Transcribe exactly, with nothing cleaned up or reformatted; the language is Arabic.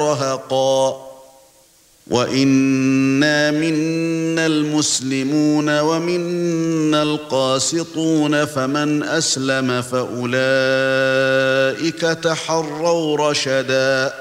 رهقا وَإِنَّا مِنَّا الْمُسْلِمُونَ وَمِنَّا الْقَاسِطُونَ فَمَنْ أَسْلَمَ فَأُولَئِكَ تَحَرَّوْا رَشَدًا